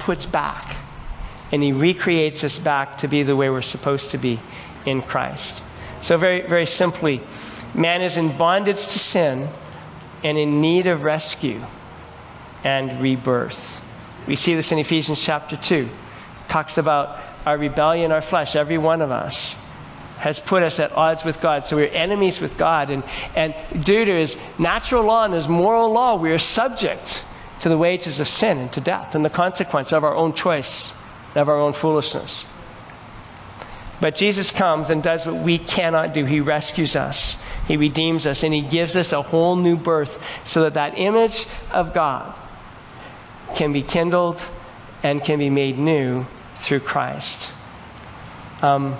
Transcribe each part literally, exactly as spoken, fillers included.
puts back. And he recreates us back to be the way we're supposed to be in Christ. So very, very simply, man is in bondage to sin and in need of rescue and rebirth. We see this in Ephesians chapter two. It talks about our rebellion, our flesh. Every one of us has put us at odds with God. So we're enemies with God. And, and due to his natural law and his moral law, we are subject to the wages of sin and to death and the consequence of our own choice, of our own foolishness. But Jesus comes and does what we cannot do. He rescues us. He redeems us. And he gives us a whole new birth so that that image of God can be kindled and can be made new through Christ. Um,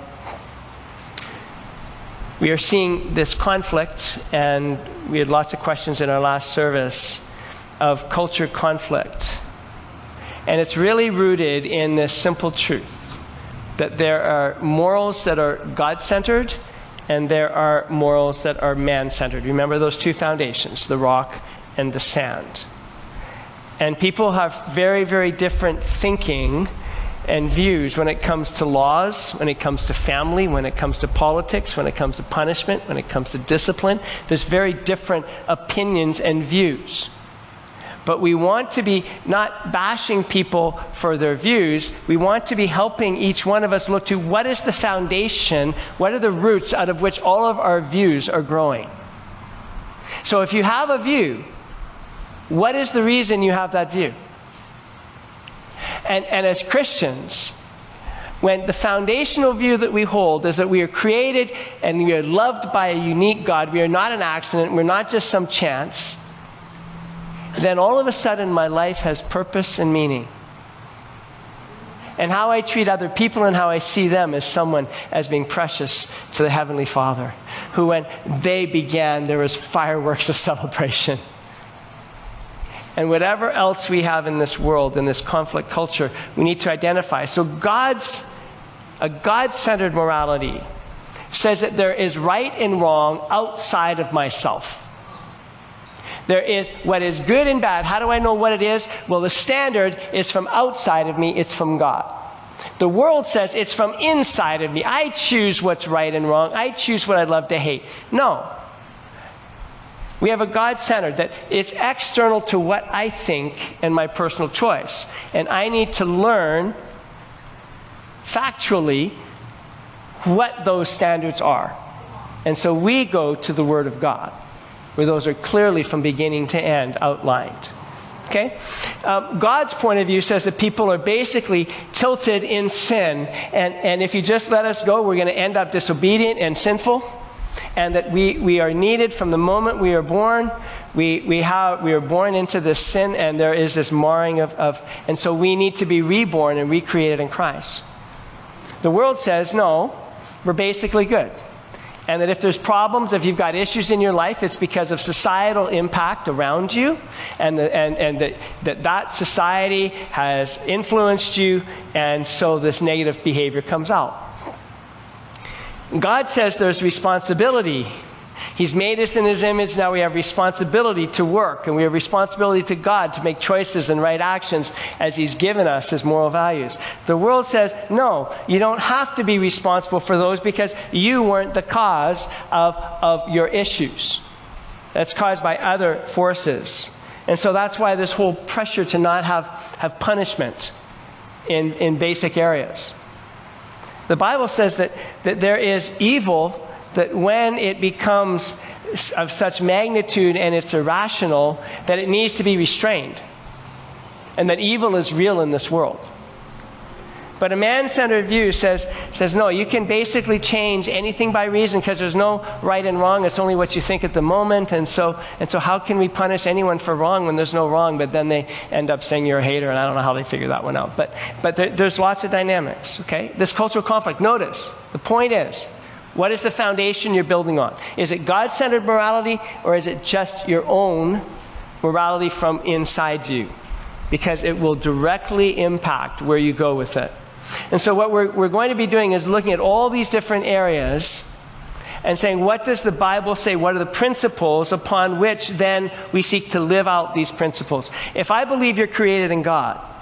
we are seeing this conflict, and we had lots of questions in our last service, of culture conflict. And it's really rooted in this simple truth, that there are morals that are God-centered and there are morals that are man-centered. Remember those two foundations, the rock and the sand. And people have very, very different thinking and views when it comes to laws, when it comes to family, when it comes to politics, when it comes to punishment, when it comes to discipline. There's very different opinions and views. But we want to be not bashing people for their views. We want to be helping each one of us look to what is the foundation, what are the roots out of which all of our views are growing. So if you have a view, what is the reason you have that view? And, and as Christians, when the foundational view that we hold is that we are created and we are loved by a unique God, we are not an accident, we're not just some chance, then all of a sudden my life has purpose and meaning. And how I treat other people and how I see them as someone as being precious to the Heavenly Father, who when they began, there was fireworks of celebration. And whatever else we have in this world, in this conflict culture, we need to identify. So God's, a God-centered morality says that there is right and wrong outside of myself. There is what is good and bad. How do I know what it is? Well, the standard is from outside of me. It's from God. The world says it's from inside of me. I choose what's right and wrong. I choose what I love to hate. No. We have a God-centered that it's external to what I think and my personal choice. And I need to learn factually what those standards are. And so we go to the Word of God, where those are clearly from beginning to end outlined. Okay? Um, God's point of view says that people are basically tilted in sin. And, and if you just let us go, we're going to end up disobedient and sinful. And that we, we are needed from the moment we are born. We, we, have, we are born into this sin, and there is this marring of, of... And so we need to be reborn and recreated in Christ. The world says, no, we're basically good. And that if there's problems, if you've got issues in your life, it's because of societal impact around you, and, the, and, and that, that that society has influenced you, and so this negative behavior comes out. God says there's responsibility. He's made us in His image. Now we have responsibility to work, and we have responsibility to God to make choices and right actions as He's given us His moral values. The world says, no, you don't have to be responsible for those because you weren't the cause of, of your issues. That's caused by other forces. And so that's why this whole pressure to not have, have punishment in, in basic areas. The Bible says that, that there is evil, that when it becomes of such magnitude and it's irrational, that it needs to be restrained. And that evil is real in this world. But a man-centered view says, says, no, you can basically change anything by reason because there's no right and wrong. It's only what you think at the moment. And so, and so how can we punish anyone for wrong when there's no wrong? But then they end up saying you're a hater, and I don't know how they figure that one out. But, but there, there's lots of dynamics, okay? This cultural conflict, notice, the point is, what is the foundation you're building on? Is it God-centered morality, or is it just your own morality from inside you? Because it will directly impact where you go with it. And so what we're, we're going to be doing is looking at all these different areas and saying, what does the Bible say? What are the principles upon which then we seek to live out these principles? If I believe you're created in God,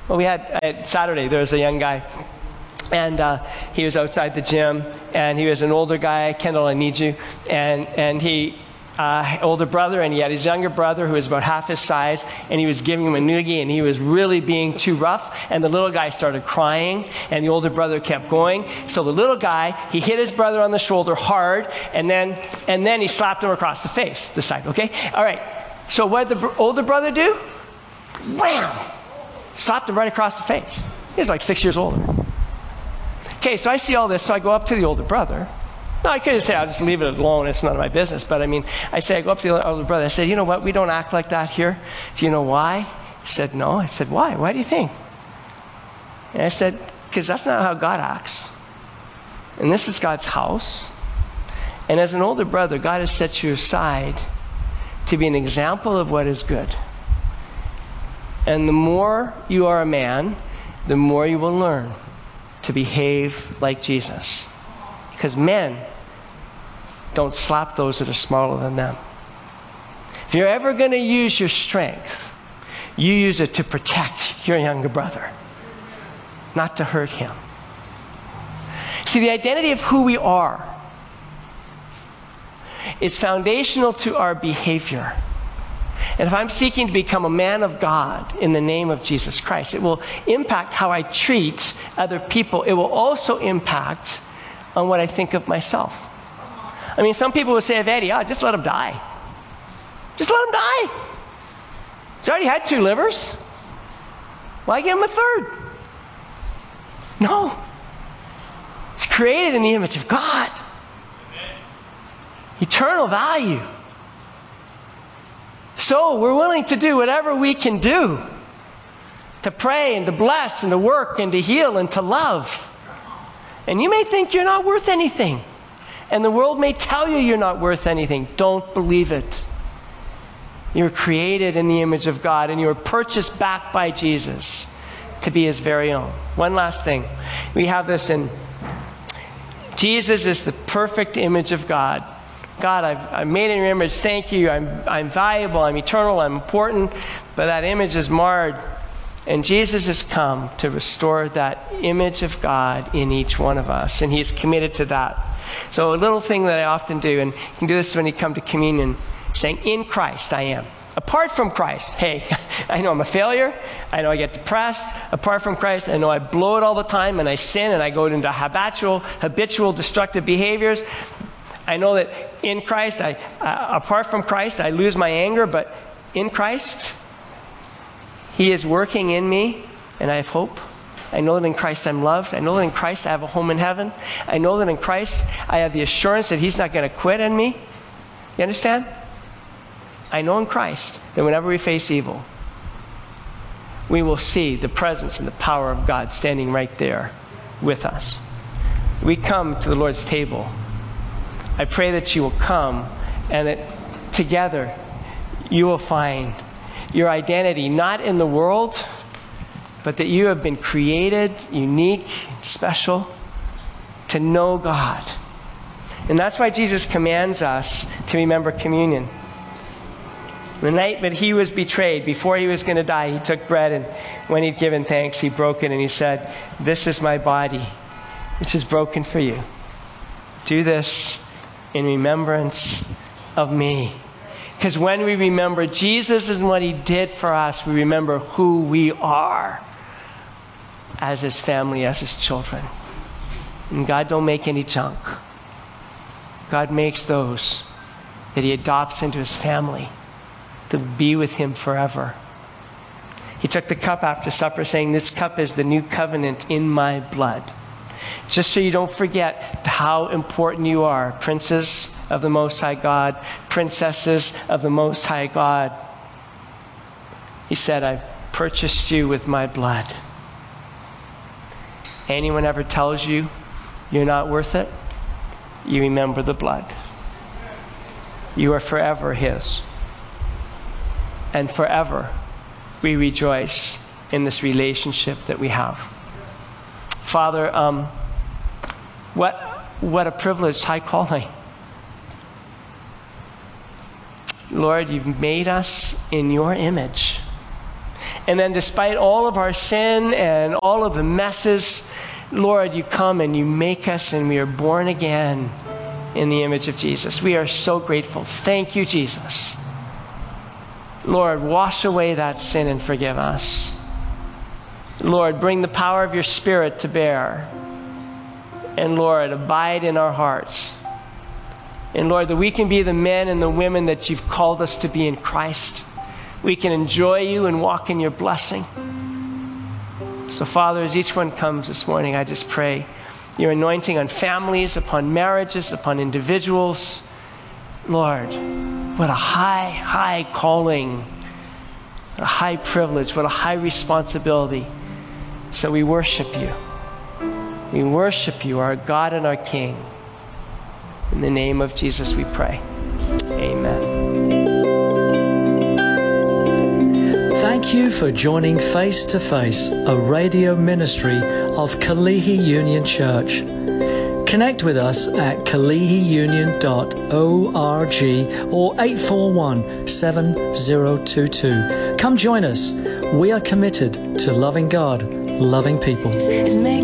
Well, we had, uh, Saturday, there was a young guy, and uh, he was outside the gym, and he was an older guy. Kendall, I need you. And, and he, uh, older brother, and he had his younger brother who was about half his size, and he was giving him a noogie, and he was really being too rough, and the little guy started crying, and the older brother kept going. So the little guy, he hit his brother on the shoulder hard, and then, and then he slapped him across the face, the side, okay? All right, so what did the br- older brother do? Wham! Slapped him right across the face. He was like six years older. Okay, so I see all this, so I go up to the older brother. No, I could have said, I'll just leave it alone, it's none of my business. But I mean, I say, I go up to the older brother, I said, you know what, we don't act like that here. Do you know why? He said, no. I said, why? Why do you think? And I said, because that's not how God acts. And this is God's house. And as an older brother, God has set you aside to be an example of what is good. And the more you are a man, the more you will learn to behave like Jesus. Because men don't slap those that are smaller than them. If you're ever going to use your strength, you use it to protect your younger brother, not to hurt him. See, the identity of who we are is foundational to our behavior. And if I'm seeking to become a man of God in the name of Jesus Christ, it will impact how I treat other people. It will also impact on what I think of myself. I mean, some people will say of Eddie, oh, just let him die. Just let him die. He's already had two livers. Why give him a third? No. He's created in the image of God. Eternal value. So we're willing to do whatever we can do to pray and to bless and to work and to heal and to love. And you may think you're not worth anything. And the world may tell you you're not worth anything. Don't believe it. You were created in the image of God, and you were purchased back by Jesus to be his very own. One last thing. We have this in Jesus is the perfect image of God. God, I've, I've made in your image. Thank you. I'm, I'm valuable. I'm eternal. I'm important. But that image is marred. And Jesus has come to restore that image of God in each one of us. And he's committed to that. So a little thing that I often do, and you can do this when you come to communion, saying, in Christ I am. Apart from Christ, hey, I know I'm a failure. I know I get depressed. Apart from Christ, I know I blow it all the time, and I sin, and I go into habitual, habitual destructive behaviors. I know that in Christ, I, uh, apart from Christ, I lose my anger, but in Christ, he is working in me, and I have hope. I know that in Christ I'm loved. I know that in Christ I have a home in heaven. I know that in Christ I have the assurance that he's not going to quit on me. You understand? I know in Christ that whenever we face evil, we will see the presence and the power of God standing right there with us. We come to the Lord's table. I pray that you will come and that together you will find your identity not in the world, but that you have been created unique, special, to know God. And that's why Jesus commands us to remember communion. The night that he was betrayed, before he was going to die, he took bread, and when he'd given thanks, he broke it and he said, "This is my body, which is broken for you. Do this in remembrance of me." Because when we remember Jesus and what he did for us, we remember who we are as his family, as his children. And God don't make any junk. God makes those that he adopts into his family to be with him forever. He took the cup after supper, saying, "This cup is the new covenant in my blood." Just so you don't forget how important you are, princes of the Most High God, princesses of the Most High God. He said, "I've purchased you with my blood." Anyone ever tells you you're not worth it, you remember the blood. You are forever his. And forever we rejoice in this relationship that we have. Father, um, what, what a privileged high calling. Lord, you've made us in your image. And then despite all of our sin and all of the messes, Lord, you come and you make us, and we are born again in the image of Jesus. We are so grateful. Thank you, Jesus. Lord, wash away that sin and forgive us. Lord, bring the power of your Spirit to bear. And Lord, abide in our hearts. And Lord, that we can be the men and the women that you've called us to be in Christ. We can enjoy you and walk in your blessing. So Father, as each one comes this morning, I just pray your anointing on families, upon marriages, upon individuals. Lord, what a high, high calling, what a high privilege, what a high responsibility. So we worship you. We worship you, our God and our King. In the name of Jesus we pray. Amen. Thank you for joining Face to Face, a radio ministry of Kalihi Union Church. Connect with us at kalihi union dot org or eight four one, seven zero two two. Come join us. We are committed to loving God, loving people.